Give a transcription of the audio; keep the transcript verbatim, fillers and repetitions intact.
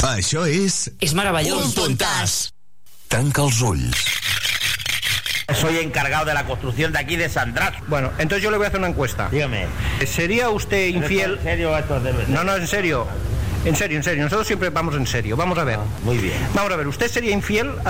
Això és... És meravellós. Un puntàs. Tanca els ulls. Soy encargado de la construcción de aquí de Sandraz. Bueno, entonces yo le voy a hacer una encuesta. Dígame. ¿Sería usted infiel? ¿En serio esto de verdad? No, no, en serio. En serio, en serio. Nosotros siempre vamos en serio. Vamos a ver. Muy bien. Vamos a ver, ¿usted sería infiel